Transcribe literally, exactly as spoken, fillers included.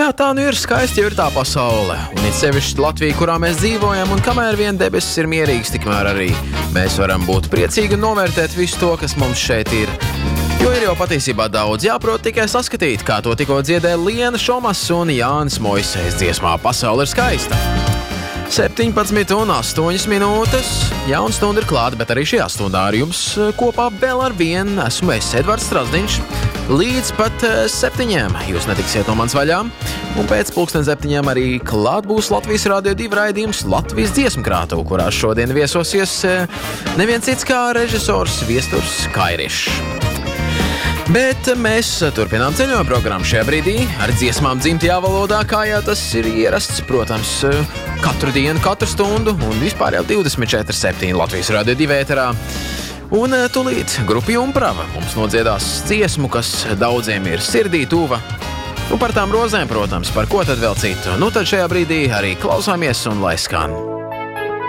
Jā, tā nu ir, skaisti jau ir tā pasaule, un it sevišķi Latvija, kurā mēs dzīvojam, un kamēr vien debesis ir mierīgs, tikmēr arī mēs varam būt priecīgi un novērtēt visu to, kas mums šeit ir. Jo ir jau patiesībā daudz jāprot tikai saskatīt, kā to tikko dziedē Liena Šomas un Jānis Moisejs dziesmā Pasaule ir skaista. septiņpadsmit un astoņas minūtes. Jauna stunda ir klāta, bet arī šajā stundā ar jums kopā vēl ar vienu esmu es, Edvards Strazdiņš. Līdz pat septiņiem jūs netiksiet no mans vaļā. Un pēc pulksten septiņiem arī klāt būs Latvijas Radio divi raidījums Latvijas dziesmkrātuve, kurā šodien viesosies neviens cits kā režisors Viesturs Kairišs. Bet mēs turpinām ceļojuma programmu šajā brīdī ar dziesmām dzimtajā valodā, kā jau tas ir ierasts, protams, katru dienu, katru stundu un vispār jau divdesmit četri septiņi Latvijas Radio divi ēterā. Un tūlīt grupa Jumprava mums nodziedās dziesmu, kas daudziem ir sirdī tuva. Un par tām rozēm, protams, par ko tad vēl citu. Nu tad šajā brīdī arī klausāmies un lai skan.